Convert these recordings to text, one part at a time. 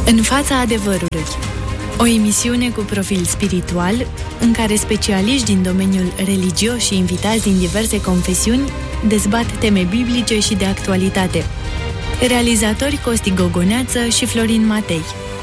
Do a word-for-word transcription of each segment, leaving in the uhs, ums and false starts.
În fața adevărului. O emisiune cu profil spiritual, în care specialiști din domeniul religios și invitați din diverse confesiuni dezbat teme biblice și de actualitate. Realizatori Costi Gogoneață și Florin Matei.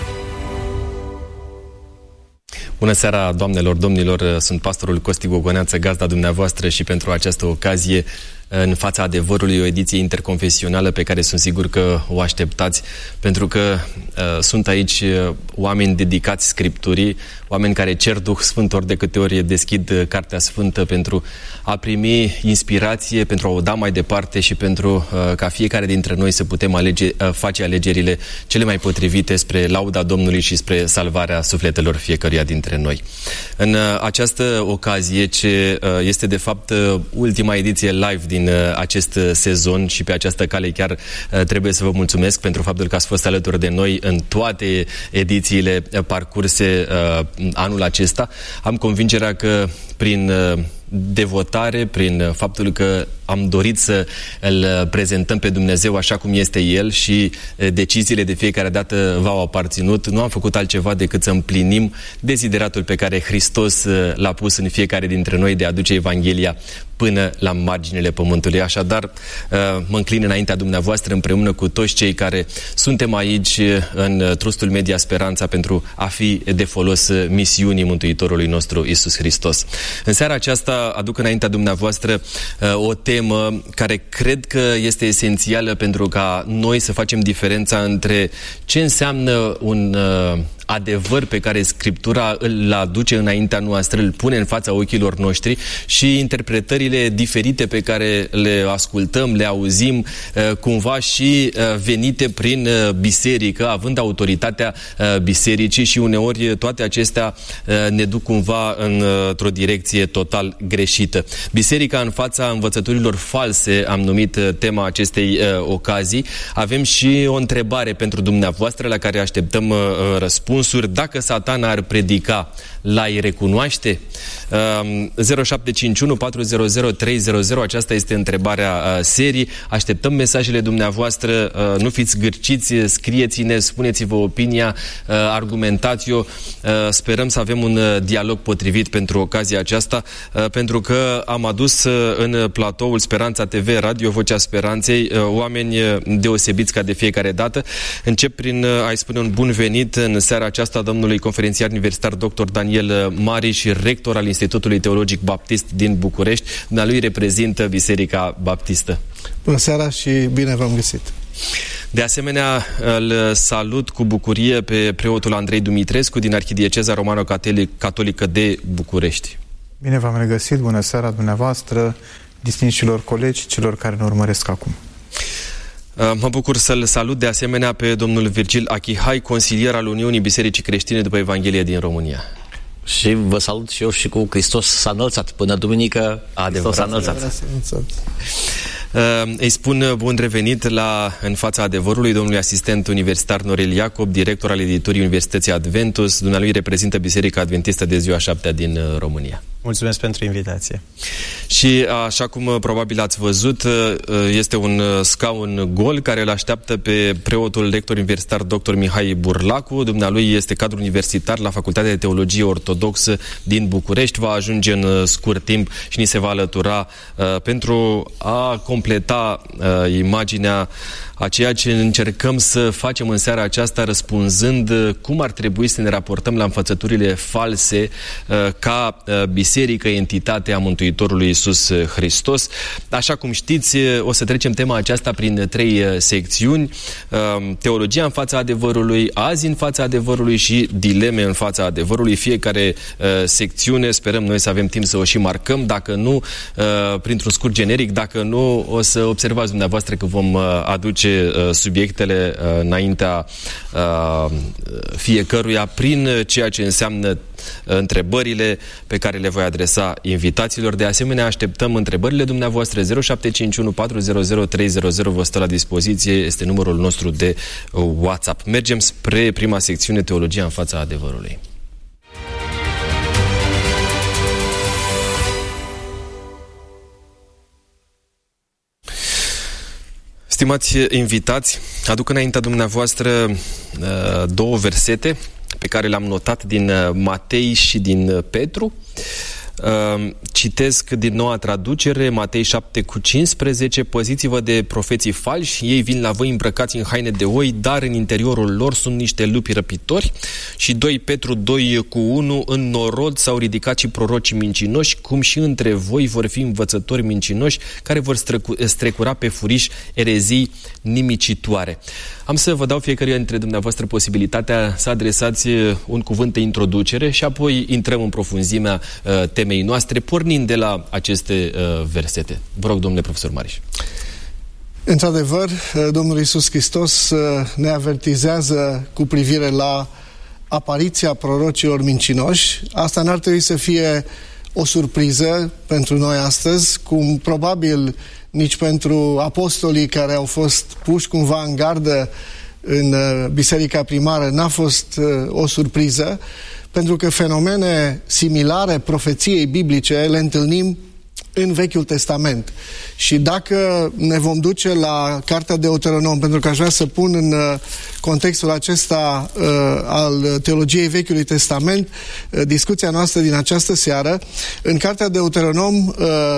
Bună seara, doamnelor, domnilor, sunt pastorul Costi Gogoneață, gazda dumneavoastră și pentru această ocazie în fața adevărului, o ediție interconfesională pe care sunt sigur că o așteptați, pentru că uh, sunt aici uh, oameni dedicați Scripturii, oameni care cer Duh Sfânt ori de câte ori deschid uh, Cartea Sfântă pentru a primi inspirație, pentru a o da mai departe și pentru uh, ca fiecare dintre noi să putem alege, uh, face alegerile cele mai potrivite spre lauda Domnului și spre salvarea sufletelor fiecăruia dintre noi. În uh, această ocazie, ce uh, este de fapt uh, ultima ediție live din acest sezon și pe această cale chiar trebuie să vă mulțumesc pentru faptul că ați fost alături de noi în toate edițiile parcurse anul acesta. Am convingerea că prin devotare, prin faptul că am dorit să îl prezentăm pe Dumnezeu așa cum este El și deciziile de fiecare dată v-au aparținut, nu am făcut altceva decât să împlinim dezideratul pe care Hristos l-a pus în fiecare dintre noi de a aduce Evanghelia până la marginile pământului. Așadar, mă înclin înaintea dumneavoastră împreună cu toți cei care suntem aici în Trustul Media Speranța pentru a fi de folos misiunii Mântuitorului nostru Iisus Hristos. În seara aceasta aduc înaintea dumneavoastră o temă care cred că este esențială pentru ca noi să facem diferența între ce înseamnă un adevăr pe care Scriptura îl aduce înaintea noastră, îl pune în fața ochilor noștri și interpretările diferite pe care le ascultăm, le auzim, cumva și venite prin biserică, având autoritatea bisericii, și uneori toate acestea ne duc cumva într-o direcție total greșită. Biserica în fața învățăturilor false, am numit tema acestei ocazii. Avem și o întrebare pentru dumneavoastră la care așteptăm răspuns. Dacă Satan ar predica, l-ai recunoaște? zero șapte cinci unu patru zero zero trei zero zero, aceasta este întrebarea serii. Așteptăm mesajele dumneavoastră, nu fiți gârciți, scrieți-ne, spuneți-vă opinia, argumentați-o. Sperăm să avem un dialog potrivit pentru ocazia aceasta, pentru că am adus în platoul Speranța T V, Radio Vocea Speranței, oameni deosebiți ca de fiecare dată. Încep prin a-i spune un bun venit în seara aceasta domnului conferențiar universitar doctor Daniel Mariș, rector al Institutului Teologic Baptist din București. Dumnealui reprezintă Biserica Baptistă. Bună seara și bine v-am găsit! De asemenea, îl salut cu bucurie pe preotul Andrei Dumitrescu din Arhidieceza Romano-Catolică de București. Bine v-am regăsit, bună seara dumneavoastră, distinșilor colegi, celor care ne urmăresc acum. Mă bucur să-l salut de asemenea pe domnul Virgil Achihai, consilier al Uniunii Bisericii Creștine după Evanghelie din România. Și vă salut și eu și cu Hristos s-a înălțat. Până duminică Hristos s-a înălțat. Îi spun bun revenit la În fața adevărului domnului asistent universitar Norel Iacob, director al editurii Universității Adventus. Dumnealui reprezintă Biserica Adventistă de Ziua Șaptea din România. Mulțumesc pentru invitație. Și așa cum probabil ați văzut, este un scaun gol care îl așteaptă pe preotul lector universitar doctor Mihai Burlacu. Dumnealui este cadru universitar la Facultatea de Teologie Ortodoxă din București. Va ajunge în scurt timp și ni se va alătura uh, pentru a completa uh, imaginea a ceea ce încercăm să facem în seara aceasta, răspunzând cum ar trebui să ne raportăm la învățăturile false uh, ca uh, biserică, entitate a Mântuitorului Iisus Hristos. Așa cum știți, o să trecem tema aceasta prin trei secțiuni: teologia în fața adevărului, azi în fața adevărului și dileme în fața adevărului. Fiecare secțiune sperăm noi să avem timp să o și marcăm, dacă nu printr-un scurt generic, dacă nu o să observați dumneavoastră că vom aduce subiectele înaintea fiecăruia prin ceea ce înseamnă întrebările pe care le voi adresa invitațiilor. De asemenea, așteptăm întrebările dumneavoastră. Zero șapte cinci unu patru zero zero trei zero zero vă stă la dispoziție, este numărul nostru de WhatsApp. Mergem spre prima secțiune, teologia în fața adevărului. Stimați invitați, aduc înaintea dumneavoastră două versete pe care le-am notat din Matei și din Petru. Citesc din Noua Traducere, Matei șapte cu cincisprezece: păziți-vă de profeții falși, ei vin la voi îmbrăcați în haine de oi, dar în interiorul lor sunt niște lupi răpitori. Și doi Petru doi cu unu: în norod s-au ridicat și prorocii mincinoși, cum și între voi vor fi învățători mincinoși, care vor strecura pe furiș erezii nimicitoare. Am să vă dau fiecăruia dintre dumneavoastră posibilitatea să adresați un cuvânt de introducere și apoi intrăm în profunzimea uh, temei noastre, pornind de la aceste uh, versete. Vă rog, domnule profesor Mariș. Într-adevăr, Domnul Iisus Hristos ne avertizează cu privire la apariția prorocilor mincinoși. Asta n-ar trebui să fie o surpriză pentru noi astăzi, cum probabil nici pentru apostolii care au fost puși cumva în gardă în biserica primară n-a fost o surpriză, pentru că fenomene similare profeției biblice le întâlnim în Vechiul Testament. Și dacă ne vom duce la Cartea Deuteronom, pentru că aș vrea să pun în contextul acesta uh, al teologiei Vechiului Testament uh, discuția noastră din această seară, în Cartea Deuteronom uh,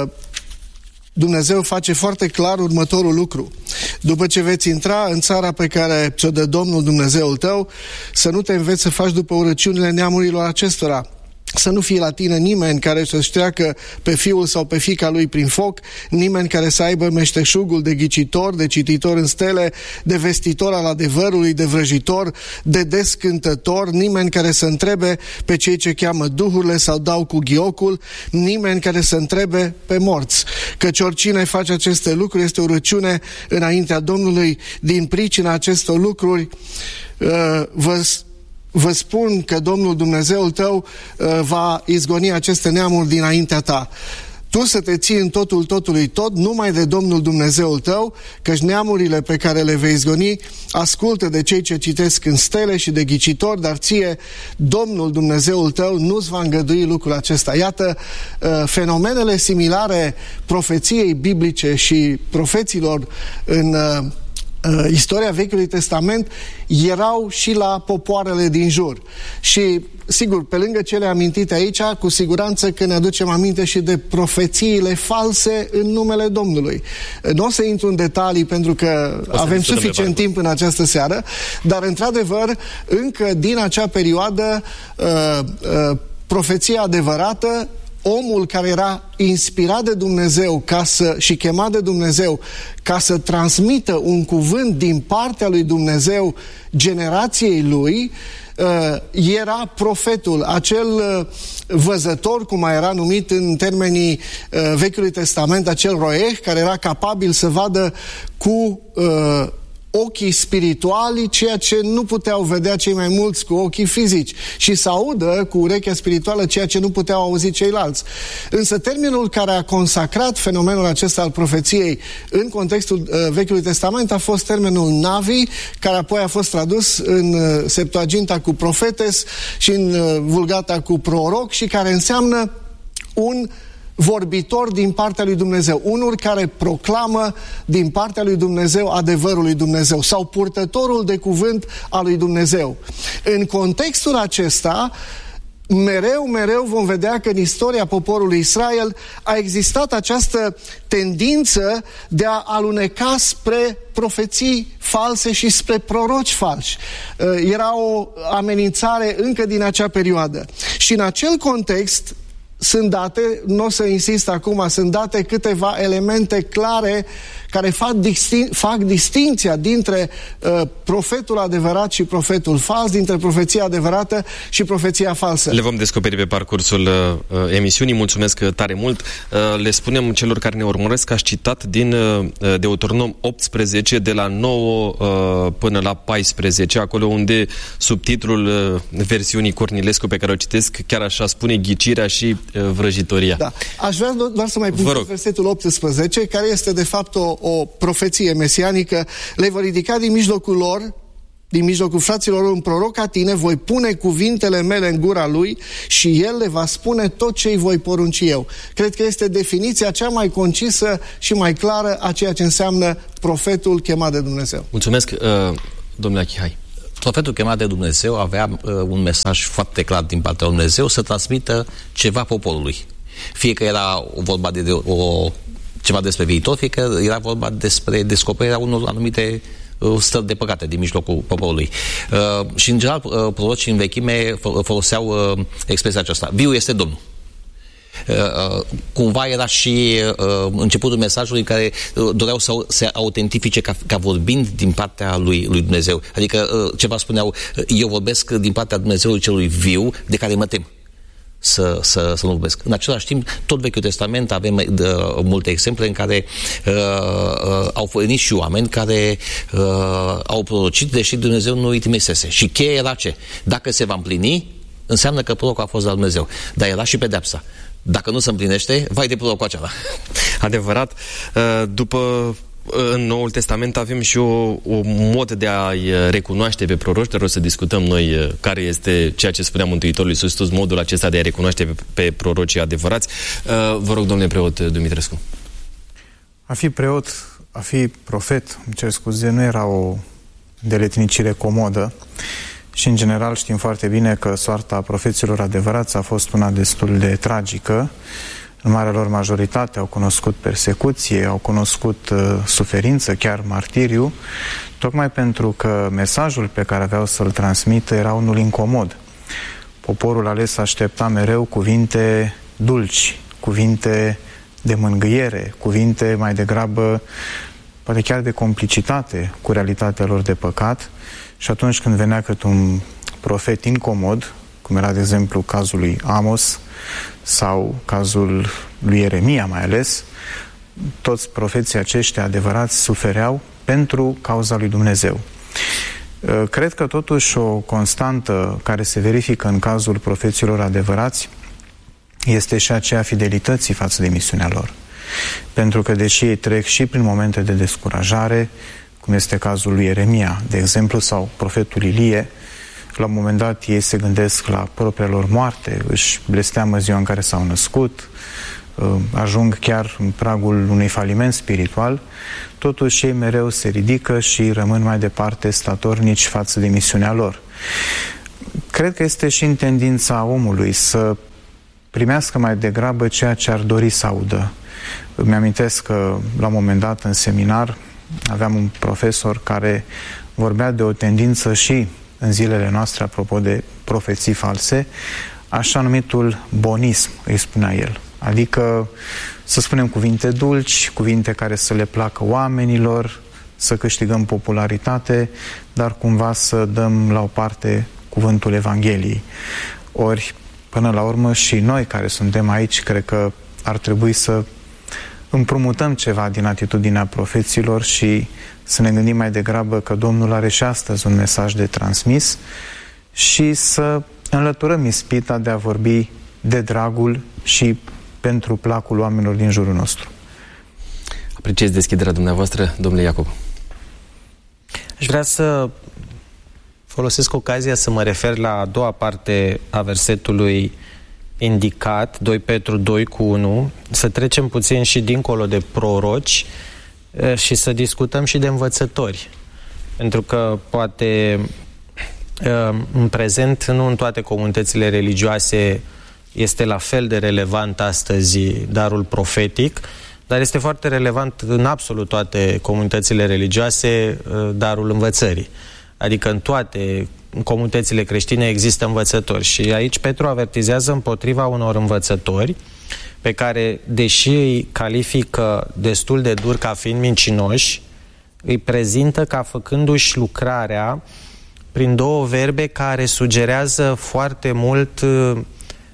Dumnezeu face foarte clar următorul lucru. După ce veți intra în țara pe care ți-o dă Domnul Dumnezeul tău, să nu te înveți să faci după urăciunile neamurilor acestora. Să nu fie la tine nimeni care să-și treacă pe fiul sau pe fiica lui prin foc, nimeni care să aibă meșteșugul de ghicitor, de cititor în stele, de vestitor al adevărului, de vrăjitor, de descântător, nimeni care să întrebe pe cei ce cheamă duhurile sau dau cu ghiocul, nimeni care să întrebe pe morți. Căci oricine face aceste lucruri este o răciune înaintea Domnului. Din pricina acestor lucruri uh, vă Vă spun că Domnul Dumnezeul tău uh, va izgoni aceste neamuri dinaintea ta. Tu să te ții în totul totului tot, numai de Domnul Dumnezeul tău, căci neamurile pe care le vei izgoni ascultă de cei ce citesc în stele și de ghicitori, dar ție Domnul Dumnezeul tău nu-ți va îngădui lucrul acesta. Iată, uh, fenomenele similare profeției biblice și profeților în uh, Uh, istoria Vechiului Testament erau și la popoarele din jur. Și, sigur, pe lângă cele amintite aici, cu siguranță că ne aducem aminte și de profețiile false în numele Domnului. Nu o să intru în detalii pentru că avem suficient timp în această seară, dar, într-adevăr, încă din acea perioadă, uh, uh, profeția adevărată, omul care era inspirat de Dumnezeu ca să, și chemat de Dumnezeu ca să transmită un cuvânt din partea lui Dumnezeu generației lui, era profetul, acel văzător, cum mai era numit în termenii Vechiului Testament, acel roeh, care era capabil să vadă cu uh, ochii spirituali ceea ce nu puteau vedea cei mai mulți cu ochii fizici și să audă cu urechea spirituală ceea ce nu puteau auzi ceilalți. Însă termenul care a consacrat fenomenul acesta al profeției în contextul uh, Vechiului Testament a fost termenul Navi, care apoi a fost tradus în uh, Septuaginta cu profetes și în uh, Vulgata cu proroc și care înseamnă un vorbitor din partea lui Dumnezeu, unul care proclamă din partea lui Dumnezeu adevărul lui Dumnezeu sau purtătorul de cuvânt al lui Dumnezeu. În contextul acesta, mereu, mereu vom vedea că în istoria poporului Israel a existat această tendință de a aluneca spre profeții false și spre proroci falși. Era o amenințare încă din acea perioadă. Și în acel context sunt date, nu o să insist acum, sunt date câteva elemente clare care fac, distin- fac distinția dintre uh, profetul adevărat și profetul fals, dintre profeția adevărată și profeția falsă. Le vom descoperi pe parcursul uh, emisiunii. Mulțumesc tare mult. Uh, le spunem celor care ne urmăresc că aș citat din uh, Deuteronom optsprezece, de la nouă uh, până la paisprezece, acolo unde subtitlul uh, versiunii Cornilescu pe care o citesc chiar așa spune: ghicirea și uh, vrăjitoria. Da. Aș vrea doar să mai pun versetul optsprezece, care este de fapt o, o profeție mesianică. Le vor ridica din mijlocul lor, din mijlocul fraților un proroc ca tine, voi pune cuvintele mele în gura lui și el le va spune tot ce îi voi porunci eu. Cred că este definiția cea mai concisă și mai clară a ceea ce înseamnă profetul chemat de Dumnezeu. Mulțumesc, uh, domnule Achihai. Profetul chemat de Dumnezeu avea uh, un mesaj foarte clar din partea lui Dumnezeu să transmită ceva poporului. Fie că era vorba de, de o, ceva despre viitor, fie că era vorba despre descoperirea unor anumite uh, stări de păcate din mijlocul poporului. Uh, și în general, uh, prorocii în vechime foloseau uh, expresia aceasta. Viu este Domnul. Uh, cumva era și uh, începutul mesajului în care uh, doreau să se autentifice ca, ca vorbind din partea lui, lui Dumnezeu. Adică uh, ceva spuneau, eu vorbesc din partea Dumnezeului celui viu de care mă tem să, să, să nu vorbesc. În același timp, tot Vechiul Testament avem uh, multe exemple în care uh, uh, au venit și oameni care uh, au prorocit, deși Dumnezeu nu îi trimisese. Și cheia era ce? Dacă se va împlini, înseamnă că prorocul a fost de la Dumnezeu. Dar era și pedeapsa. Dacă nu se împlinește, vai de prorocul acela. Adevărat. După, în Noul Testament avem și o, o mod de a-i recunoaște pe proroci, dar o să discutăm noi care este ceea ce spunea Mântuitorul Iisus Hristos, modul acesta de a recunoaște pe, pe prorocii adevărați. Vă rog, domnule preot Dumitrescu. A fi preot, a fi profet, îmi cer scuze, nu era o deletnicire comodă. Și, în general, știm foarte bine că soarta profeților adevărați a fost una destul de tragică. În marea lor majoritate au cunoscut persecuție, au cunoscut uh, suferință, chiar martiriu, tocmai pentru că mesajul pe care aveau să-l transmită era unul incomod. Poporul ales aștepta mereu cuvinte dulci, cuvinte de mângâiere, cuvinte mai degrabă, poate chiar de complicitate cu realitatea lor de păcat. Și atunci când venea cât un profet incomod, cum era, de exemplu, cazul lui Amos sau cazul lui Ieremia mai ales, toți profeții aceștia adevărați sufereau pentru cauza lui Dumnezeu. Cred că totuși o constantă care se verifică în cazul profeților adevărați este și aceea fidelității față de misiunea lor. Pentru că deși ei trec și prin momente de descurajare, cum este cazul lui Ieremia, de exemplu, sau profetul Ilie, la un moment dat ei se gândesc la propria lor moarte, își blesteamă ziua în care s-au născut, ajung chiar în pragul unui faliment spiritual, totuși ei mereu se ridică și rămân mai departe statornici față de misiunea lor. Cred că este și în tendința omului să primească mai degrabă ceea ce ar dori să audă. Îmi amintesc că la un moment dat în seminar aveam un profesor care vorbea de o tendință și în zilele noastre, apropo de profeții false, așa numitul bonism, îi spunea el. Adică să spunem cuvinte dulci, cuvinte care să le placă oamenilor, să câștigăm popularitate, dar cumva să dăm la o parte cuvântul Evangheliei. Ori, până la urmă, și noi care suntem aici, cred că ar trebui să împrumutăm ceva din atitudinea profeților și să ne gândim mai degrabă că Domnul are și astăzi un mesaj de transmis și să înlăturăm ispita de a vorbi de dragul și pentru placul oamenilor din jurul nostru. Apreciez deschiderea dumneavoastră, domnule Iacob. Aș vrea să folosesc ocazia să mă refer la a doua parte a versetului indicat, doi Petru doi cu unu, să trecem puțin și dincolo de proroci și să discutăm și de învățători. Pentru că poate în prezent, nu în toate comunitățile religioase este la fel de relevant astăzi darul profetic, dar este foarte relevant în absolut toate comunitățile religioase darul învățării. Adică în toate comunitățile creștine există învățători și aici Petru avertizează împotriva unor învățători pe care, deși îi califică destul de dur ca fiind mincinoși, îi prezintă ca făcându-și lucrarea prin două verbe care sugerează foarte mult um,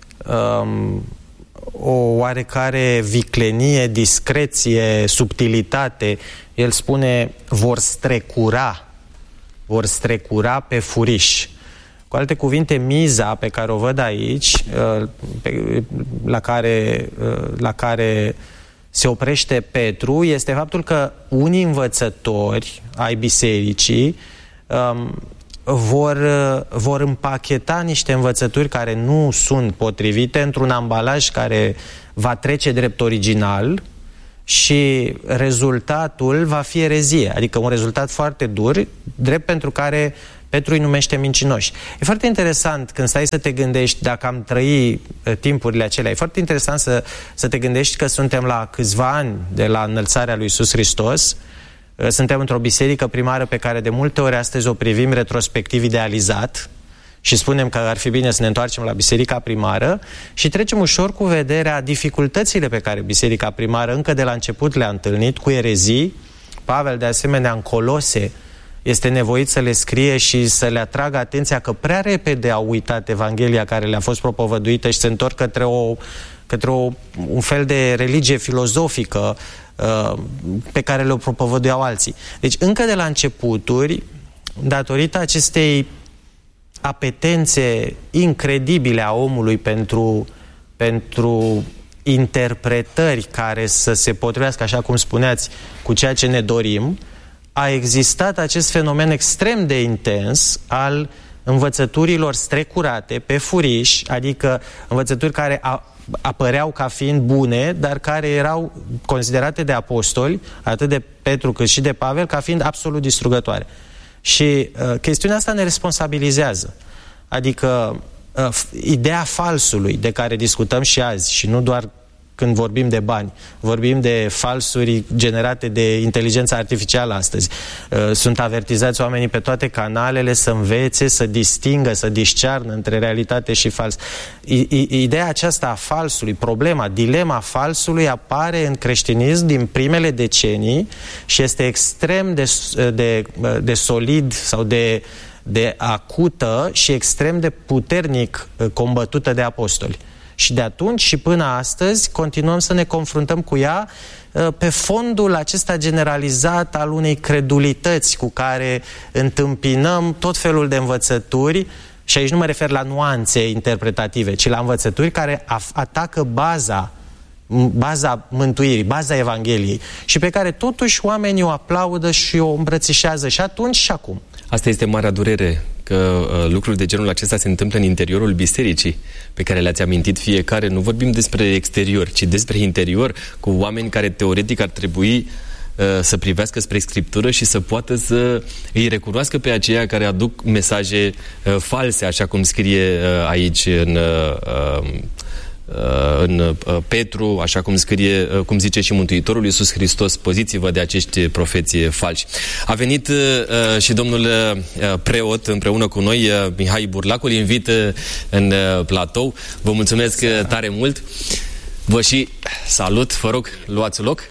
o oarecare viclenie, discreție, subtilitate. El spune, vor strecura, vor strecura pe furiș. Cu alte cuvinte, miza pe care o văd aici, la care, la care se oprește Petru, este faptul că unii învățători ai bisericii vor, vor împacheta niște învățături care nu sunt potrivite într-un ambalaj care va trece drept original și rezultatul va fi erezie, adică un rezultat foarte dur, drept pentru care Petru îi numește mincinoși. E foarte interesant când stai să te gândești, dacă am trăit timpurile acelea, e foarte interesant să, să te gândești că suntem la câțiva ani de la înălțarea lui Iisus Hristos, suntem într-o biserică primară pe care de multe ori astăzi o privim retrospectiv idealizat și spunem că ar fi bine să ne întoarcem la biserica primară și trecem ușor cu vederea dificultățile pe care biserica primară încă de la început le-a întâlnit, cu erezii. Pavel, de asemenea, în Colose, este nevoit să le scrie și să le atragă atenția că prea repede au uitat Evanghelia care le-a fost propovăduită și se întorc către, o, către o, un fel de religie filozofică uh, pe care le-o propovăduiau alții. Deci, încă de la începuturi, datorită acestei apetențe incredibile a omului pentru, pentru interpretări care să se potrivească, așa cum spuneați, cu ceea ce ne dorim, a existat acest fenomen extrem de intens al învățăturilor strecurate pe furiș, adică învățături care a, apăreau ca fiind bune, dar care erau considerate de apostoli, atât de Petru cât și de Pavel, ca fiind absolut distrugătoare. Și uh, chestiunea asta ne responsabilizează. Adică uh, ideea falsului de care discutăm și azi, și nu doar când vorbim de bani, vorbim de falsuri generate de inteligența artificială astăzi. Uh, sunt avertizați oamenii pe toate canalele să învețe, să distingă, să discearnă între realitate și fals. I, i, ideea aceasta a falsului, problema, dilema falsului apare în creștinism din primele decenii și este extrem de, de, de solid sau de, de acută și extrem de puternic combătută de apostoli. Și de atunci și până astăzi continuăm să ne confruntăm cu ea pe fondul acesta generalizat al unei credulități cu care întâmpinăm tot felul de învățături, și aici nu mă refer la nuanțe interpretative, ci la învățături care atacă baza, baza mântuirii, baza Evangheliei și pe care totuși oamenii o aplaudă și o îmbrățișează și atunci și acum. Asta este marea durere, că uh, lucruri de genul acesta se întâmplă în interiorul bisericii, pe care le-ați amintit fiecare. Nu vorbim despre exterior, ci despre interior, cu oameni care teoretic ar trebui uh, să privească spre Scriptură și să poată să îi recunoască pe aceia care aduc mesaje uh, false, așa cum scrie uh, aici în... Uh, uh, în Petru, așa cum scrie, cum zice și Mântuitorul Iisus Hristos, poziți-vă de acești profeți falși. A venit uh, și domnul uh, preot împreună cu noi, uh, Mihai Burlacu, îl invit uh, în uh, platou. Vă mulțumesc uh, tare mult. Vă și salut, vă rog, luați loc.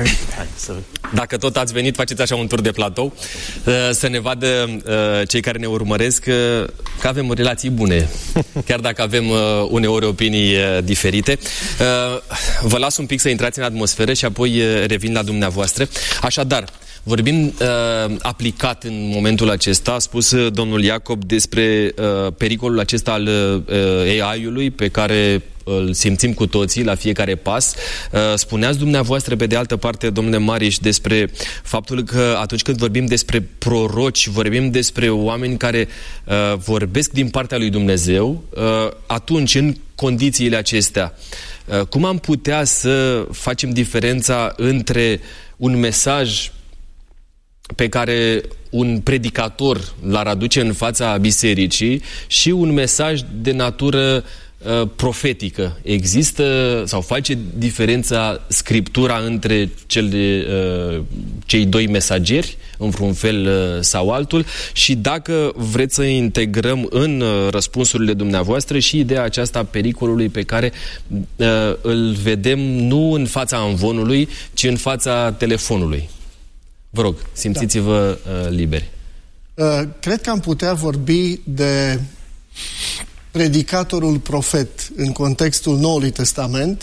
Dacă tot ați venit, faceți așa un tur de platou, să ne vadă cei care ne urmăresc că avem relații bune, chiar dacă avem uneori opinii diferite. Vă las un pic să intrați în atmosferă și apoi revin la dumneavoastră. Așadar, vorbim uh, aplicat în momentul acesta, a spus domnul Iacob despre uh, pericolul acesta al uh, A I-ului pe care îl simțim cu toții la fiecare pas. Uh, spuneați dumneavoastră, pe de altă parte, domnule Mariș, despre faptul că atunci când vorbim despre proroci, vorbim despre oameni care uh, vorbesc din partea lui Dumnezeu, uh, atunci, în condițiile acestea, uh, cum am putea să facem diferența între un mesaj pe care un predicator l-ar aduce în fața bisericii și un mesaj de natură uh, profetică? Există sau face diferența Scriptura între cele, uh, cei doi mesageri, în vreun fel uh, sau altul? Și dacă vreți să integrăm în uh, răspunsurile dumneavoastră și ideea aceasta a pericolului pe care uh, îl vedem nu în fața amvonului, ci în fața telefonului. Vă rog, simțiți-vă da. uh, liberi. Uh, cred că am putea vorbi de predicatorul profet în contextul Noului Testament,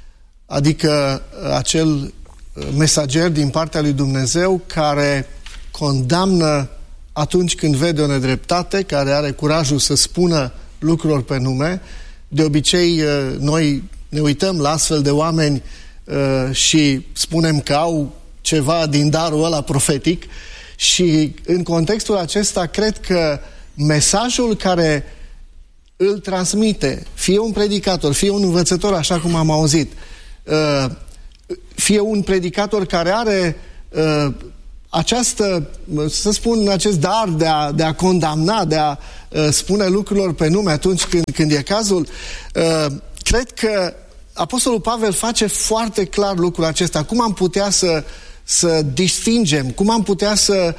adică uh, acel mesager din partea lui Dumnezeu care condamnă atunci când vede o nedreptate, care are curajul să spună lucrurilor pe nume. De obicei, uh, noi ne uităm la astfel de oameni uh, și spunem că au ceva din darul ăla profetic Și în contextul acesta cred că mesajul care îl transmite, fie un predicator, fie un învățător, așa cum am auzit, fie un predicator care are această, să spun, acest dar de a, de a condamna, de a spune lucrurilor pe nume atunci când, când e cazul, cred că Apostolul Pavel face foarte clar lucrul acesta. Cum am putea să, să distingem, cum am putea să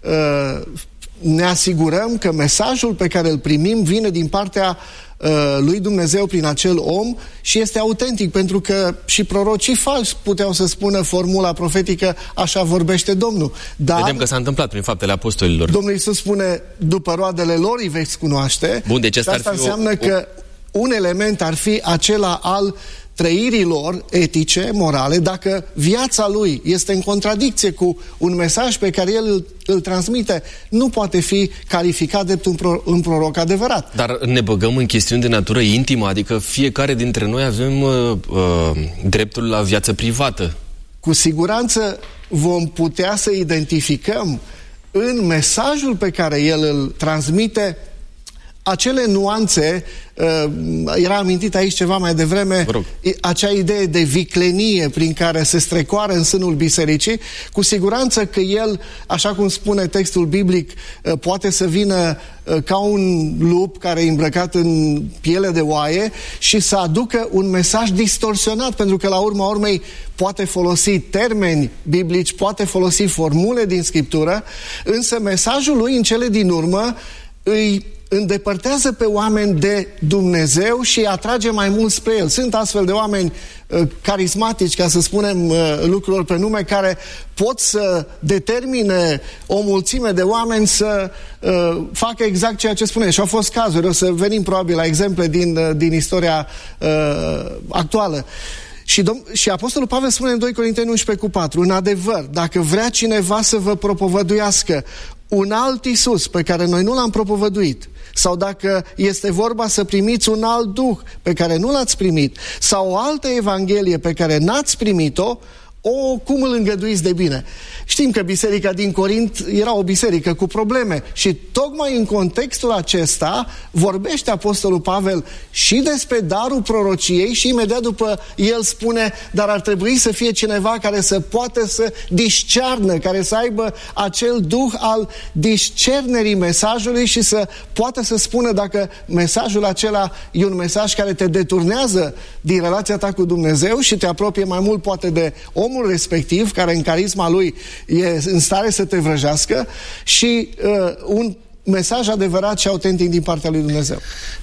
uh, ne asigurăm că mesajul pe care îl primim vine din partea uh, lui Dumnezeu prin acel om și este autentic, pentru că și prorocii falși puteau să spună formula profetică, așa vorbește Domnul. Dar vedem că s-a întâmplat prin faptele apostolilor. Domnul Iisus spune, după roadele lor îi veți cunoaște. Bun, deci asta, asta ar fi înseamnă o, că un element ar fi acela al trăirilor etice, morale, dacă viața lui este în contradicție cu un mesaj pe care el îl, îl transmite, nu poate fi calificat drept un, pro, un proroc adevărat. Dar ne băgăm în chestiuni de natură intimă, adică fiecare dintre noi avem uh, uh, dreptul la viață privată. Cu siguranță vom putea să identificăm în mesajul pe care el îl transmite acele nuanțe. Uh, era amintit aici ceva mai devreme, acea idee de viclenie prin care se strecoară în sânul bisericii. Cu siguranță că el, așa cum spune textul biblic, uh, poate să vină uh, ca un lup care e îmbrăcat în piele de oaie și să aducă un mesaj distorsionat, pentru că la urma urmei poate folosi termeni biblici, poate folosi formule din Scriptură, însă mesajul lui în cele din urmă îi îndepărtează pe oameni de Dumnezeu și îi atrage mai mult spre El. Sunt astfel de oameni uh, carismatici, ca să spunem uh, lucrurilor pe nume, care pot să determine o mulțime de oameni să uh, facă exact ceea ce spune. Și au fost cazuri, o să venim probabil la exemple din, uh, din istoria uh, actuală. Și, dom- și Apostolul Pavel spune în doi Corinteni unsprezece cu patru, în adevăr, dacă vrea cineva să vă propovăduiască un alt Iisus pe care noi nu l-am propovăduit, sau dacă este vorba să primiți un alt Duh pe care nu l-ați primit, sau o altă Evanghelie pe care n-ați primit-o, o, cum îl îngăduiți de bine? Știm că biserica din Corint era o biserică cu probleme și tocmai în contextul acesta vorbește Apostolul Pavel și despre darul prorociei și imediat după el spune, dar ar trebui să fie cineva care să poată să discearnă, care să aibă acel duh al discernerii mesajului și să poată să spună dacă mesajul acela e un mesaj care te deturnează din relația ta cu Dumnezeu și te apropie mai mult poate de omul respectiv, care în carisma lui e în stare să te vrăjească, și uh, un mesaj adevărat și autentic din partea lui Dumnezeu.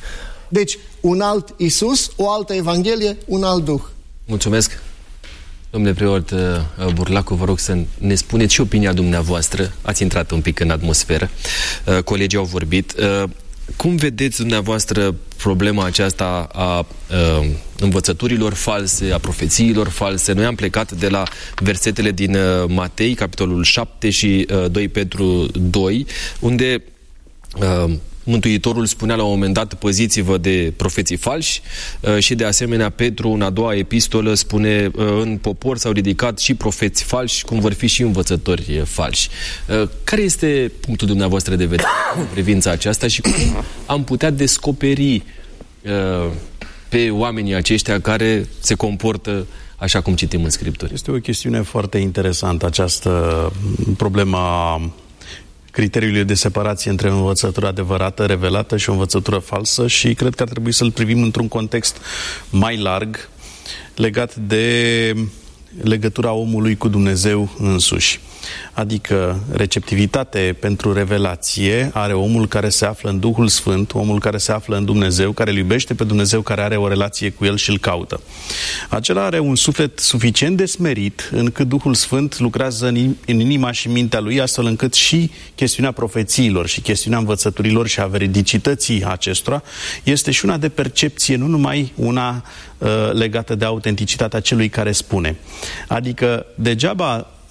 Deci, un alt Iisus, o altă Evanghelie, un alt Duh. Mulțumesc. Domnule preot uh, Burlacu, vă rog să ne spuneți și opinia dumneavoastră. Ați intrat un pic în atmosferă. Uh, colegii au vorbit. Uh, Cum vedeți dumneavoastră problema aceasta a uh, învățăturilor false, a profețiilor false? Noi am plecat de la versetele din uh, Matei, capitolul șapte și uh, doi Petru doi, unde uh, Mântuitorul spunea la un moment dat, păziți-vă de profeții falși, uh, și de asemenea Petru, în a doua epistolă, spune uh, în popor s-au ridicat și profeți falși, cum vor fi și învățători falși. Uh, care este punctul dumneavoastră de vedere în privința aceasta și cum am putea descoperi uh, pe oamenii aceștia care se comportă așa cum citim în Scripturi? Este o chestiune foarte interesantă această problemă criteriului de separație între o învățătură adevărată, revelată, și o învățătură falsă, și cred că ar trebui să-l privim într-un context mai larg legat de legătura omului cu Dumnezeu însuși. Adică receptivitate pentru revelație are omul care se află în Duhul Sfânt, omul care se află în Dumnezeu, care îl iubește pe Dumnezeu, care are o relație cu El și îl caută. Acela are un suflet suficient de smerit încât Duhul Sfânt lucrează în inima și mintea lui, astfel încât și chestiunea profețiilor și chestiunea învățăturilor și a veridicității acestora este și una de percepție, nu numai una uh, legată de autenticitatea celui care spune. Adică degeaba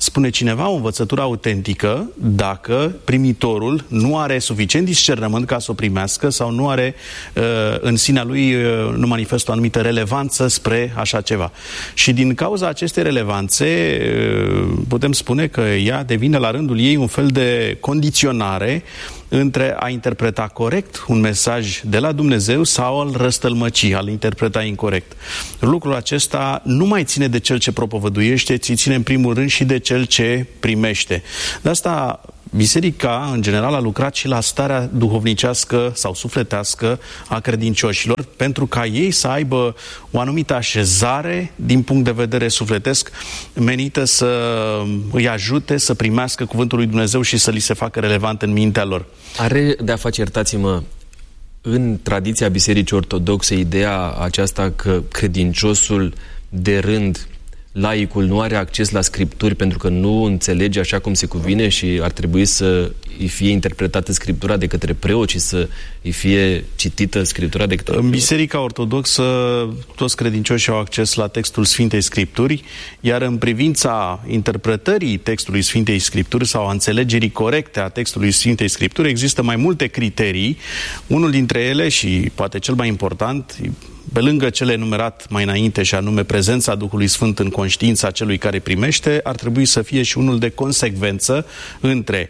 spune cineva, o învățătură autentică dacă primitorul nu are suficient discernământ ca să o primească sau nu are în sinea lui, nu manifestă o anumită relevanță spre așa ceva. Și din cauza acestei relevanțe putem spune că ea devine la rândul ei un fel de condiționare între a interpreta corect un mesaj de la Dumnezeu sau al răstălmăci, al interpreta incorect. Lucrul acesta nu mai ține de cel ce propovăduiește, ci ține în primul rând și de cel ce primește. De asta biserica, în general, a lucrat și la starea duhovnicească sau sufletească a credincioșilor, pentru ca ei să aibă o anumită așezare din punct de vedere sufletesc, menită să îi ajute să primească cuvântul lui Dumnezeu și să li se facă relevant în mintea lor. Are de-a face, iertați-mă, în tradiția Bisericii Ortodoxe, ideea aceasta că credinciosul de rând, laicul, nu are acces la Scripturi pentru că nu înțelege așa cum se cuvine și ar trebui să îi fie interpretată Scriptura de către preot și să îi fie citită Scriptura de către preot? În Biserica Ortodoxă toți credincioșii au acces la textul Sfintei Scripturi, iar în privința interpretării textului Sfintei Scripturi sau a înțelegerii corecte a textului Sfintei Scripturi există mai multe criterii. Unul dintre ele, și poate cel mai important, pe lângă cele enumerat mai înainte, și anume prezența Duhului Sfânt în conștiința celui care primește, ar trebui să fie și unul de consecvență între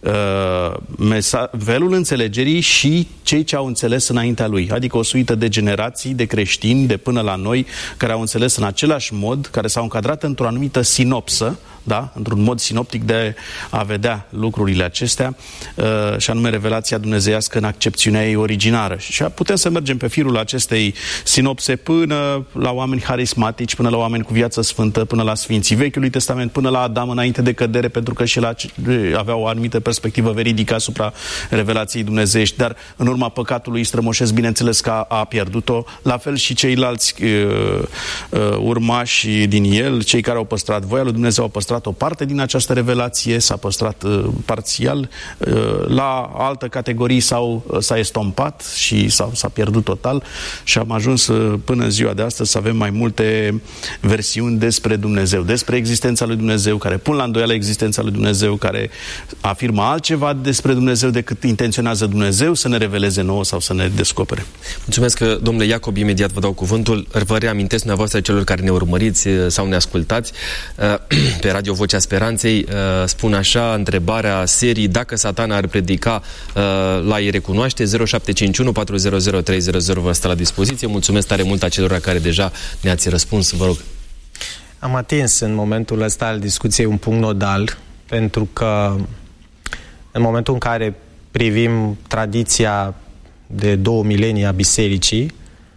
uh, velul înțelegerii și cei ce au înțeles înaintea lui. Adică o suită de generații, de creștini, de până la noi, care au înțeles în același mod, care s-au încadrat într-o anumită sinopsă, da? Într-un mod sinoptic de a vedea lucrurile acestea, uh, și anume revelația dumnezeiască în accepțiunea ei originară. Și putem să mergem pe firul acestei sinopse până la oameni harismatici, până la oameni cu viață sfântă, până la Sfinții Vechiului Testament, până la Adam înainte de cădere, pentru că și el avea o anumită perspectivă veridică asupra revelației dumnezeiești, dar în urma păcatului strămoșesc, bineînțeles că a, a pierdut-o, la fel și ceilalți uh, uh, urmași din el, cei care au păstrat voia lui Dumnezeu, au păstrat o parte din această revelație, s-a păstrat uh, parțial, uh, la altă categorie s-au, uh, s-a estompat și s-a, s-a pierdut total și am ajuns uh, până în ziua de astăzi să avem mai multe versiuni despre Dumnezeu, despre existența lui Dumnezeu, care pun la îndoială existența lui Dumnezeu, care afirmă altceva despre Dumnezeu decât intenționează Dumnezeu să ne reveleze nouă sau să ne descopere. Mulțumesc, domnule Iacob, imediat vă dau cuvântul. Vă reamintesc dumneavoastră celor care ne urmăriți sau ne ascultați pe Radio Vocea Speranței, spun așa, întrebarea serii: dacă Satana ar predica, l-ai recunoaște? zero șapte cinci unu patru zero zero trei zero zero vă stă la dispoziție. Mulțumesc tare mult acelora care deja ne-ați răspuns, vă rog. Am atins în momentul ăsta al discuției un punct nodal, pentru că în momentul în care privim tradiția de două milenii a bisericii,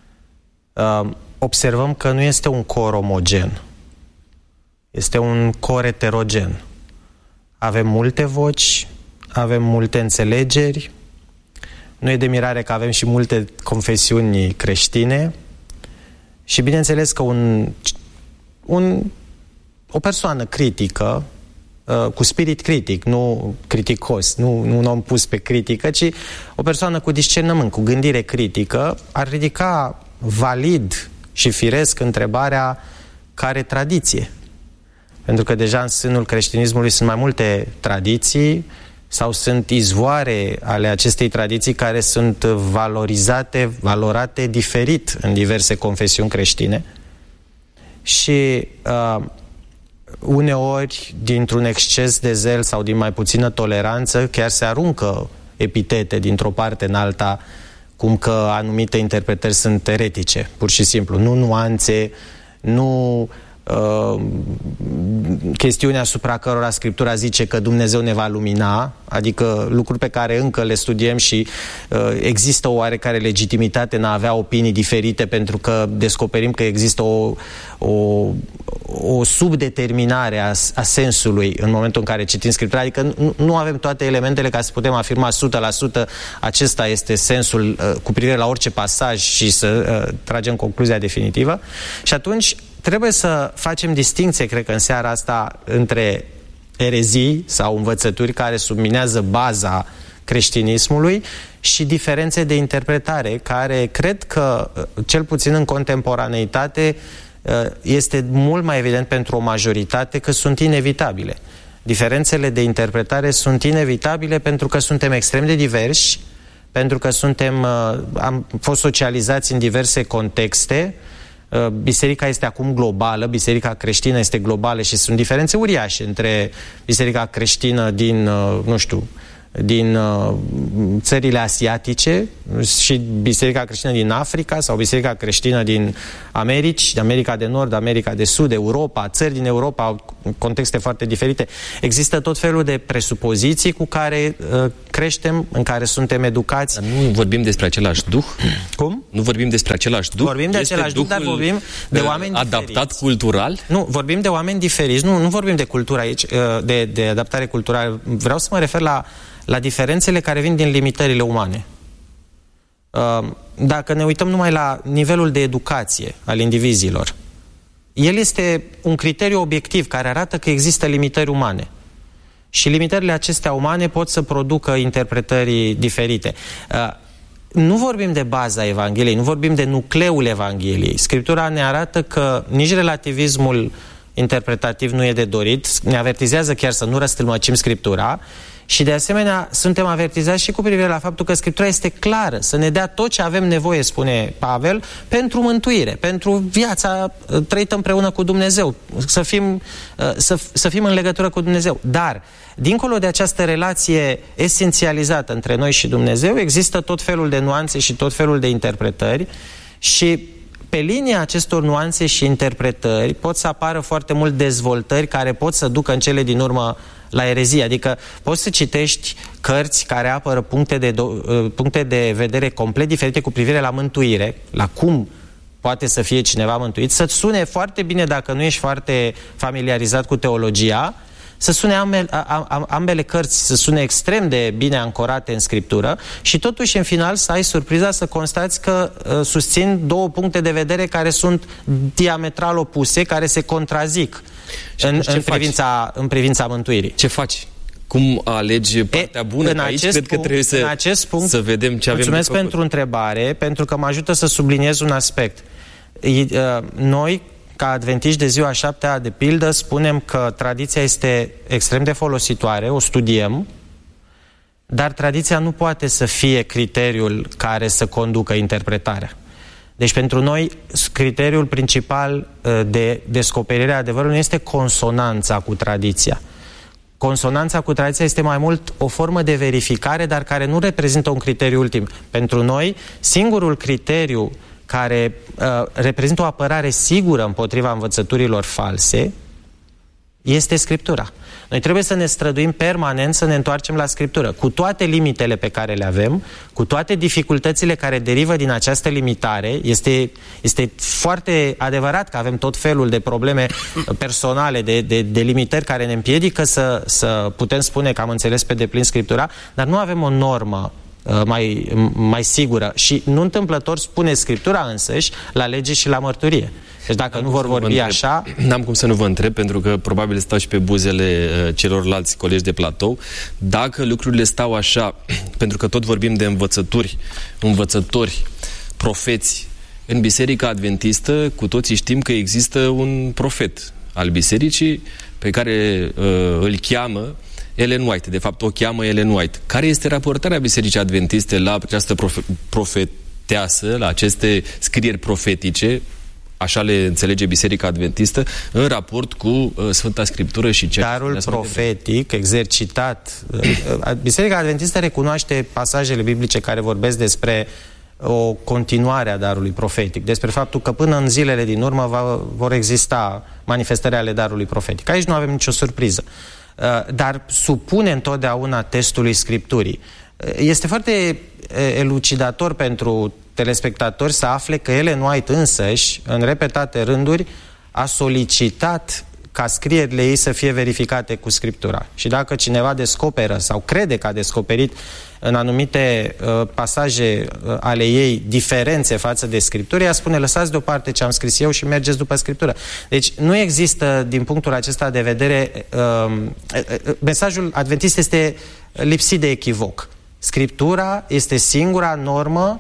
observăm că nu este un cor omogen. Este un cor heterogen. Avem multe voci, avem multe înțelegeri, nu e de mirare că avem și multe confesiuni creștine și bineînțeles că un, un, o persoană critică, cu spirit critic, nu criticos, nu, nu un om pus pe critică, ci o persoană cu discernământ, cu gândire critică, ar ridica valid și firesc întrebarea: care tradiție? Pentru că deja în sânul creștinismului sunt mai multe tradiții sau sunt izvoare ale acestei tradiții care sunt valorizate, valorate diferit în diverse confesiuni creștine. Și uh, uneori, dintr-un exces de zel sau din mai puțină toleranță, chiar se aruncă epitete dintr-o parte în alta, cum că anumite interpretări sunt eretice, pur și simplu. Nu nuanțe, nu uh, chestiuni asupra cărora Scriptura zice că Dumnezeu ne va lumina, adică lucruri pe care încă le studiem și uh, există o oarecare legitimitate în a avea opinii diferite, pentru că descoperim că există o, o, o subdeterminare a, a sensului în momentul în care citim Scriptura, adică nu, nu avem toate elementele ca să putem afirma o sută la sută acesta este sensul uh, cu privire la orice pasaj și să uh, tragem concluzia definitivă. Și atunci trebuie să facem distinție, cred că în seara asta, între erezii sau învățături care subminează baza creștinismului și diferențe de interpretare care cred că, cel puțin în contemporaneitate, este mult mai evident pentru o majoritate că sunt inevitabile. Diferențele de interpretare sunt inevitabile pentru că suntem extrem de diversi, pentru că suntem, am fost socializați în diverse contexte. Biserica este acum globală, biserica creștină este globală și sunt diferențe uriașe între biserica creștină din, nu știu, din uh, țările asiatice și biserica creștină din Africa sau biserica creștină din Americi, de America de Nord, America de Sud, Europa, țări din Europa au contexte foarte diferite. Există tot felul de presupoziții cu care uh, creștem, în care suntem educați. Dar nu vorbim despre același duh? Cum? Nu vorbim despre același duh? Vorbim de este același duh, dar vorbim de oameni adaptat diferiți. cultural? Nu, vorbim de oameni diferiți. Nu, nu vorbim de cultură aici, de, de adaptare culturală. Vreau să mă refer la la diferențele care vin din limitările umane. Dacă ne uităm numai la nivelul de educație al indivizilor, el este un criteriu obiectiv care arată că există limitări umane. Și limitările acestea umane pot să producă interpretări diferite. Nu vorbim de baza Evangheliei, nu vorbim de nucleul Evangheliei. Scriptura ne arată că nici relativismul interpretativ nu e de dorit, ne avertizează chiar să nu răstălmăcim Scriptura. Și de asemenea suntem avertizați și cu privire la faptul că Scriptura este clară, să ne dea tot ce avem nevoie, spune Pavel, pentru mântuire, pentru viața trăită împreună cu Dumnezeu, să fim, să, să fim în legătură cu Dumnezeu. Dar, dincolo de această relație esențializată între noi și Dumnezeu, există tot felul de nuanțe și tot felul de interpretări și pe linia acestor nuanțe și interpretări pot să apară foarte mult dezvoltări care pot să ducă în cele din urmă la erezie. Adică poți să citești cărți care apără puncte de, puncte de vedere complet diferite cu privire la mântuire, la cum poate să fie cineva mântuit, să-ți sune foarte bine dacă nu ești foarte familiarizat cu teologia, să sune ambele, ambele cărți, să sune extrem de bine ancorate în Scriptură și totuși în final să ai surpriza să constați că uh, susțin două puncte de vedere care sunt diametral opuse, care se contrazic în, în, privința, în privința mântuirii. Ce faci? Cum alegi partea bună? În aici acest cred punct, că trebuie să, în acest punct, să vedem ce avem de mulțumesc făcut. pentru întrebare, pentru că mă ajută să subliniez un aspect. Noi, ca adventiști de ziua șaptea, de pildă, spunem că tradiția este extrem de folositoare, o studiem, dar tradiția nu poate să fie criteriul care să conducă interpretarea. Deci pentru noi criteriul principal de descoperire a adevărului este consonanța cu tradiția. Consonanța cu tradiția este mai mult o formă de verificare, dar care nu reprezintă un criteriu ultim. Pentru noi, singurul criteriu care uh, reprezintă o apărare sigură împotriva învățăturilor false este Scriptura. Noi trebuie să ne străduim permanent să ne întoarcem la Scriptură, cu toate limitele pe care le avem, cu toate dificultățile care derivă din această limitare. Este, este foarte adevărat că avem tot felul de probleme personale, de, de, de limitări care ne împiedică să, să putem spune că am înțeles pe deplin Scriptura, dar nu avem o normă mai, mai sigură și nu întâmplător spune Scriptura însăși la lege și la mărturie. Deci dacă nu vor vorbi așa... N-am cum să nu vă întreb, pentru că probabil stau și pe buzele uh, celorlalți colegi de platou, dacă lucrurile stau așa, pentru că tot vorbim de învățături, învățători, profeți. În Biserica Adventistă, cu toții știm că există un profet al Bisericii pe care uh, îl cheamă Ellen White. De fapt, o cheamă Ellen White. Care este raportarea Bisericii Adventiste la această profe profeteasă, la aceste scrieri profetice, așa le înțelege Biserica Adventistă, în raport cu uh, Sfânta Scriptură și ce... Darul profetic exercitat. Uh, Biserica Adventistă recunoaște pasajele biblice care vorbesc despre o continuare a darului profetic, despre faptul că până în zilele din urmă va, vor exista manifestări ale darului profetic. Aici nu avem nicio surpriză. Uh, dar supune întotdeauna testului Scripturii. Uh, este foarte uh, elucidator pentru telespectatori să afle că Ellen White însăși, în repetate rânduri, a solicitat ca scrierile ei să fie verificate cu Scriptura. Și dacă cineva descoperă sau crede că a descoperit în anumite uh, pasaje uh, ale ei diferențe față de Scriptură, ea spune, lăsați deoparte ce am scris eu și mergeți după Scriptură. Deci nu există, din punctul acesta de vedere, uh, uh, mesajul adventist este lipsit de echivoc. Scriptura este singura normă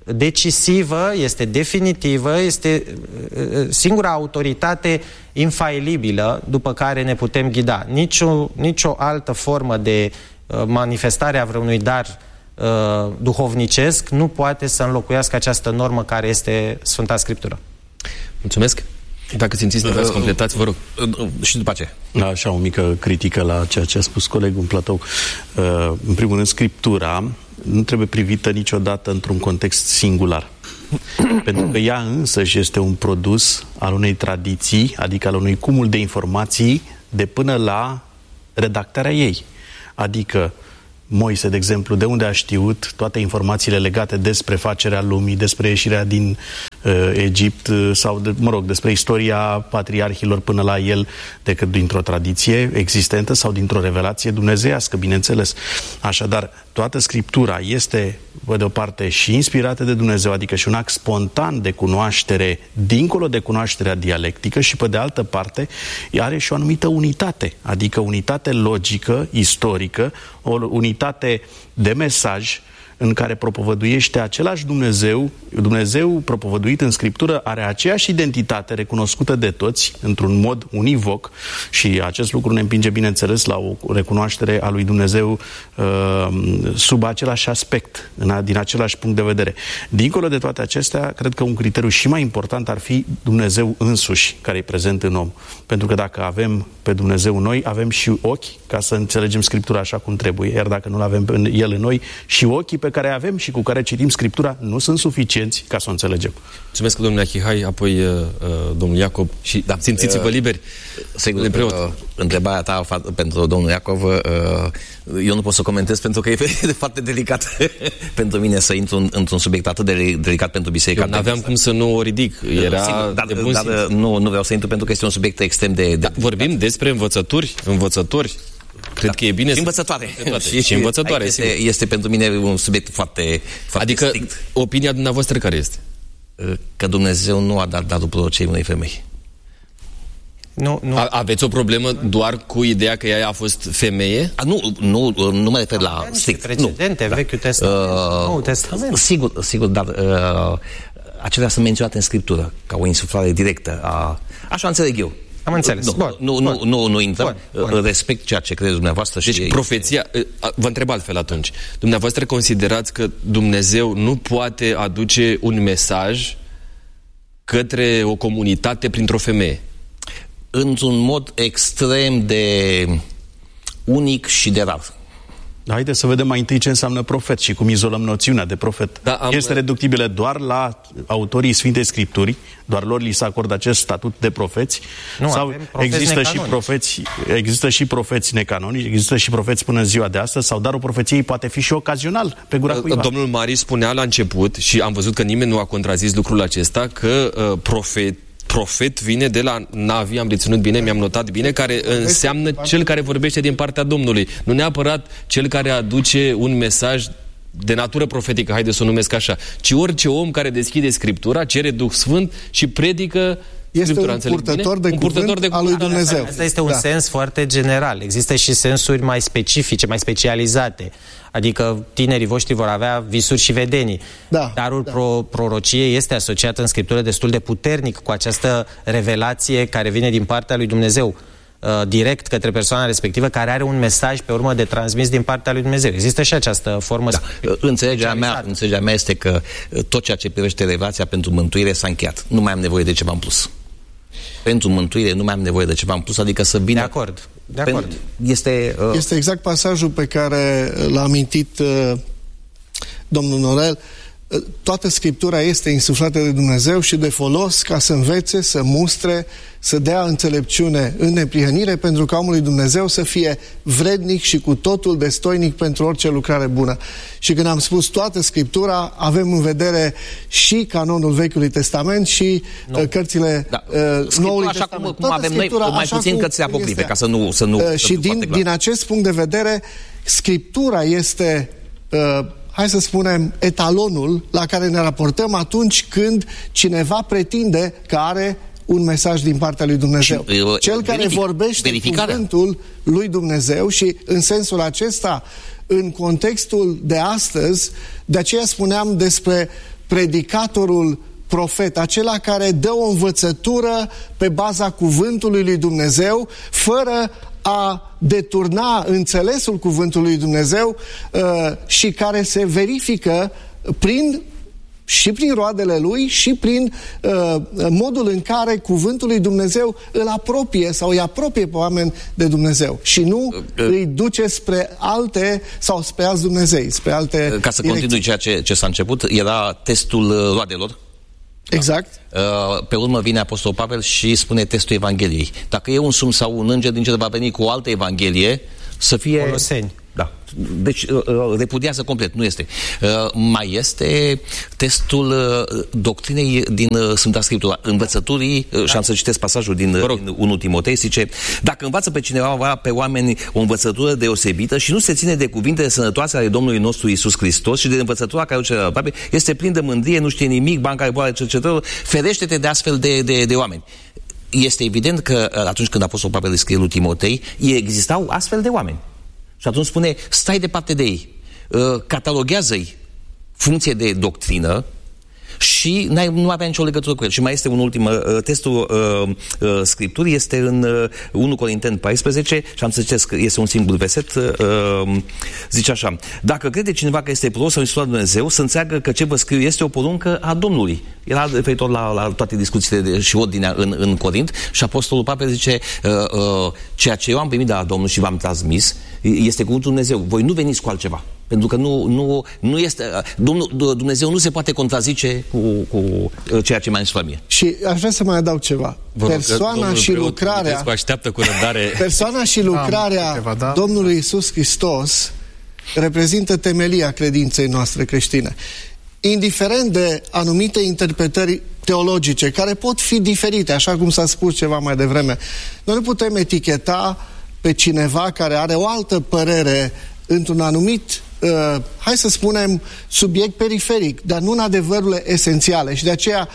decisivă, este definitivă, este singura autoritate infailibilă după care ne putem ghida. Nicio, nicio altă formă de manifestare a vreunui dar uh, duhovnicesc nu poate să înlocuiască această normă care este Sfânta Scriptură. Mulțumesc. Dacă simțiți nevoia să completați, vă rog. Și după aceea. Așa, o mică critică la ceea ce a spus colegul în platou. În primul rând, Scriptura nu trebuie privită niciodată într-un context singular. Pentru că ea însăși este un produs al unei tradiții, adică al unui cumul de informații de până la redactarea ei. Adică Moise, de exemplu, de unde a știut toate informațiile legate despre facerea lumii, despre ieșirea din uh, Egipt sau, de, mă rog, despre istoria patriarhilor până la el, decât dintr-o tradiție existentă sau dintr-o revelație dumnezeiască, bineînțeles. Așadar, toată Scriptura este, pe de o parte, și inspirată de Dumnezeu, adică și un act spontan de cunoaștere, dincolo de cunoașterea dialectică, și pe de altă parte, are și o anumită unitate, adică unitate logică, istorică, o unitate de mesaj în care propovăduiește același Dumnezeu. Dumnezeu propovăduit în Scriptură are aceeași identitate recunoscută de toți într-un mod univoc și acest lucru ne împinge, bineînțeles, la o recunoaștere a lui Dumnezeu uh, sub același aspect, în, din același punct de vedere. Dincolo de toate acestea, cred că un criteriu și mai important ar fi Dumnezeu însuși, care e prezent în om. Pentru că dacă avem pe Dumnezeu noi, avem și ochi ca să înțelegem Scriptura așa cum trebuie. Iar dacă nu-L avem pe El în noi, și ochii pe care avem și cu care citim Scriptura nu sunt suficienți ca să o înțelegem. Mulțumesc, domnule Achihai, apoi uh, domnul Iacob și da, simțiți-vă liberi. Sigur, preot. Uh, întrebarea ta pentru domnul Iacov, uh, eu nu pot să comentez pentru că e foarte delicat pentru mine să intru în, într-un subiect atât de delicat pentru biserica. Eu n-aveam cum să nu o ridic. Era sigur, dar, de bun dar simț. nu, nu vreau să intru pentru că este un subiect extrem de... de da, vorbim despre învățături, învățători. Cred da. că e bine și învățătoare. Și, și învățătoare. Este, este pentru mine un subiect foarte, foarte adică, strict. Opinia dumneavoastră care este? Că Dumnezeu nu a dat darul prorociei unei femei. Nu, nu. A, aveți o problemă doar cu ideea că ea a fost femeie? A, nu, nu, nu mă refer la strict. Precedente, nu. Vechiul Testament, uh, Noul Testament. Sigur, sigur, dar uh, acelea sunt menționate în Scriptură ca o insuflare directă. A... Așa înțeleg eu. Am înțeles. Nu, bun, nu, bun. nu, nu, nu intrăm. Bun, bun. Respect ceea ce credeți dumneavoastră. Deci și profeția, vă întreb altfel atunci. Dumneavoastră considerați că Dumnezeu nu poate aduce un mesaj către o comunitate printr-o femeie? Într-un mod extrem de unic și de rar. Haideți să vedem mai întâi ce înseamnă profet și cum izolăm noțiunea de profet. Da, am... Este reductibilă doar la autorii Sfintei Scripturi, doar lor li se acordă acest statut de profeți? Nu, sau există și profeți, există și profeți necanonici, există și profeți până în ziua de astăzi, sau darul profeției poate fi și ocazional pe gura cuiva? Domnul Mari spunea la început, și am văzut că nimeni nu a contrazis lucrul acesta, că uh, profet Profet vine de la Navi, am reținut bine, mi-am notat bine, care înseamnă cel care vorbește din partea Domnului. Nu neapărat cel care aduce un mesaj de natură profetică, haideți să o numesc așa, ci orice om care deschide Scriptura, cere Duh Sfânt și predică este un purtător de, un purtător de cuvânt al lui Dumnezeu. Asta este un da. sens foarte general. Există și sensuri mai specifice, mai specializate. Adică tinerii voștri vor avea visuri și vedenii. Da, Darul da. Pro, prorociei este asociat în Scriptură destul de puternic cu această revelație care vine din partea lui Dumnezeu, uh, direct către persoana respectivă, care are un mesaj pe urmă de transmis din partea lui Dumnezeu. Există și această formă. Da. Înțelegerea mea, înțelegerea mea este că tot ceea ce privește revelația pentru mântuire s-a încheiat. Nu mai am nevoie de ceva în plus. Pentru mântuire nu mai am nevoie de ceva în plus, adică să vină... De acord, de acord. Este, uh... este exact pasajul pe care l-a amintit uh, domnul Norel. Uh, toată Scriptura este insuflată de Dumnezeu și de folos ca să învețe, să mustre, să dea înțelepciune în neprihănire, pentru ca omul lui Dumnezeu să fie vrednic și cu totul destoinic pentru orice lucrare bună. Și când am spus toată Scriptura, avem în vedere și canonul Vechiului Testament și no. cărțile da. uh, Noului așa Testament. Cum, cum avem noi, mai puțin cărțile apocrife, ca să nu... Să nu uh, și din, din acest punct de vedere, Scriptura este... Uh, hai să spunem, etalonul la care ne raportăm atunci când cineva pretinde că are un mesaj din partea lui Dumnezeu. Și, uh, Cel care verific, vorbește cuvântul lui Dumnezeu și în sensul acesta, în contextul de astăzi, de aceea spuneam despre predicatorul profet, acela care dă o învățătură pe baza cuvântului lui Dumnezeu, fără a deturna înțelesul cuvântului lui Dumnezeu și care se verifică prin și prin roadele lui și prin uh, modul în care cuvântul lui Dumnezeu îl apropie sau îi apropie pe oameni de Dumnezeu și nu uh, îi duce spre alte sau spre alți Dumnezei, spre alte Ca să direcții. continui ceea ce, ce s-a început, era testul roadelor. Exact. Da. Uh, pe urmă vine Apostolul Pavel și spune testul Evangheliei. Dacă e un sum sau un înger din cer va veni cu o altă Evanghelie, să fie... Coloseni. Da. Deci uh, repudiază complet, nu este. Uh, mai este testul uh, doctrinei din uh, Sfânta Scriptură, învățăturii, uh, și am să citesc pasajul din, uh, din unu Timotei, zice: dacă învață pe cineva, pe oameni, o învățătură deosebită și nu se ține de cuvintele sănătoase ale Domnului nostru Iisus Hristos și de învățătura care duce la aproape, este plin de mândrie, nu știe nimic, ban care boare cercetător, ferește-te de astfel de, de, de oameni. Este evident că atunci când Apostolul Pavel scrie lui Timotei, existau astfel de oameni. Și atunci spune, stai departe de ei, cataloghează-i funcție de doctrină și n-ai, nu avea nicio legătură cu el. Și mai este un ultim, testul uh, uh, Scripturii este în uh, unu Corinteni paisprezece și am să citesc, este un singur verset, uh, zice așa: dacă crede cineva că este prost sau instruit Dumnezeu, să înțeleagă că ce vă scriu este o poruncă a Domnului. Era referitor la, la toate discuțiile de, și ordinea în, în Corint și Apostolul Pavel zice, uh, uh, ceea ce eu am primit de la Domnul și v-am transmis este cuvântul Dumnezeu. Voi nu veniți cu altceva. Pentru că nu, nu, nu este, Domnul, Dumnezeu nu se poate contrazice cu, cu ceea ce mai îmi mie. Și aș vrea să mai adaug ceva. Vă persoana rog, și lucrarea așteaptă cu răbdare. Persoana și lucrarea câteva, da? Domnului Iisus Hristos reprezintă temelia credinței noastre creștine. Indiferent de anumite interpretări teologice, care pot fi diferite, așa cum s-a spus ceva mai devreme, noi nu putem eticheta pe cineva care are o altă părere într-un anumit, uh, hai să spunem, subiect periferic, dar nu în adevărurile esențiale. Și de aceea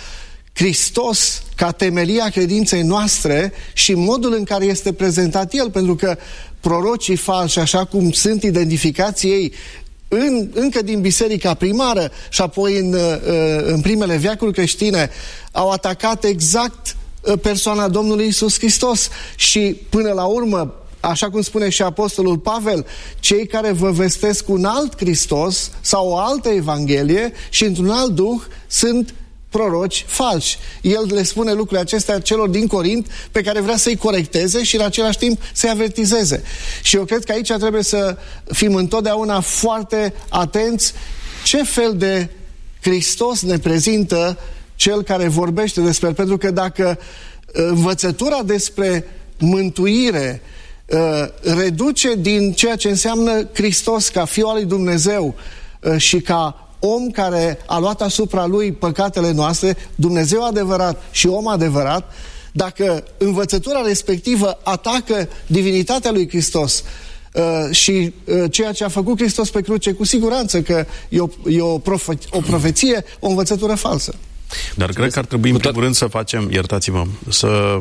Hristos, ca temelia credinței noastre și modul în care este prezentat El, pentru că prorocii falși, așa cum sunt identificați ei în, încă din biserica primară și apoi în, în primele veacuri creștine, au atacat exact persoana Domnului Iisus Hristos și până la urmă, așa cum spune și Apostolul Pavel, cei care vă vestesc un alt Hristos sau o altă Evanghelie și într-un alt duh sunt proroci falși. El le spune lucrurile acestea celor din Corint pe care vrea să-i corecteze și în același timp să-i avertizeze. Și eu cred că aici trebuie să fim întotdeauna foarte atenți ce fel de Hristos ne prezintă cel care vorbește despre el. Pentru că dacă învățătura despre mântuire uh, reduce din ceea ce înseamnă Hristos ca Fiul al lui Dumnezeu uh, și ca om care a luat asupra lui păcatele noastre, Dumnezeu adevărat și om adevărat, dacă învățătura respectivă atacă divinitatea lui Hristos uh, și uh, ceea ce a făcut Hristos pe cruce, cu siguranță că e o, e o, profe- o profeție, o învățătură falsă. Dar cred că ar trebui, în primul rând, să facem, iertați-mă, să,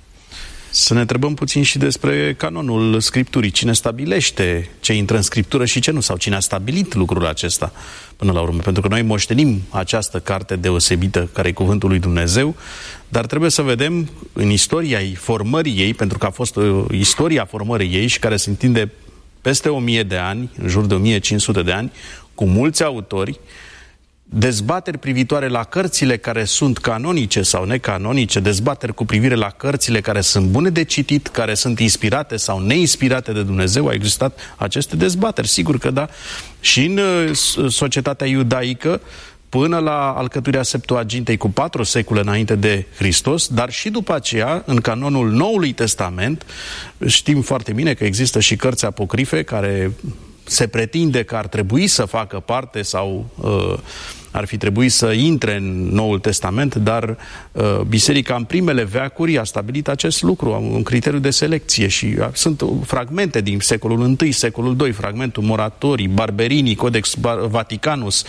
să ne întrebăm puțin și despre canonul Scripturii. Cine stabilește ce intră în Scriptură și ce nu? Sau cine a stabilit lucrul acesta până la urmă? Pentru că noi moștenim această carte deosebită, care e Cuvântul lui Dumnezeu, dar trebuie să vedem în istoria formării ei, pentru că a fost o istoria formării ei și care se întinde peste o mie de ani, în jur de o mie cinci sute de ani, cu mulți autori, dezbateri privitoare la cărțile care sunt canonice sau necanonice, dezbateri cu privire la cărțile care sunt bune de citit, care sunt inspirate sau neinspirate de Dumnezeu. Au existat aceste dezbateri, sigur că da. Și în societatea iudaică, până la alcătuirea Septuagintei cu patru secole înainte de Hristos, dar și după aceea, în canonul Noului Testament, știm foarte bine că există și cărți apocrife care se pretinde că ar trebui să facă parte sau uh, ar fi trebuit să intre în Noul Testament, dar uh, Biserica în primele veacuri a stabilit acest lucru, un criteriu de selecție și uh, sunt fragmente din secolul I, secolul doi, fragmentul Moratorii, Barberini, Codex Vaticanus,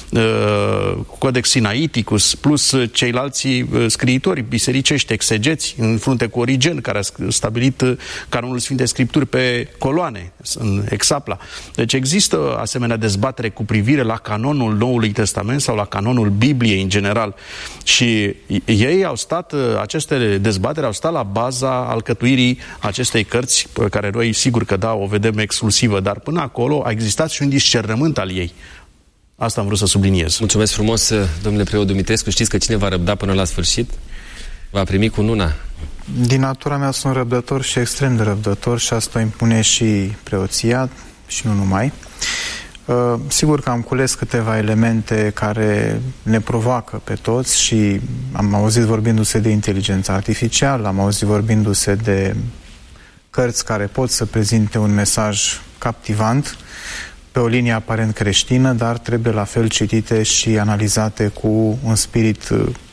uh, Codex Sinaiticus, plus ceilalți uh, scriitori bisericești, exegeți, în frunte cu Origen, care a stabilit uh, canonul Sfintei Scripturi pe coloane, în Exapla. Deci există asemenea dezbatere cu privire la canonul Noului Testament Testament sau la canonul Bibliei în general. Și ei au stat, aceste dezbateri au stat la baza alcătuirii acestei cărți, pe care noi sigur că da, o vedem exclusivă, dar până acolo a existat și un discernământ al ei. Asta am vrut să subliniez. Mulțumesc frumos, domnule preot Dumitrescu. Știți că cine va răbda până la sfârșit va primi cununa. Din natura mea sunt răbdător și extrem de răbdător și asta impune și preoția și nu numai. Uh, sigur că am cules câteva elemente care ne provoacă pe toți și am auzit vorbindu-se de inteligența artificială, am auzit vorbindu-se de cărți care pot să prezinte un mesaj captivant pe o linie aparent creștină, dar trebuie la fel citite și analizate cu un spirit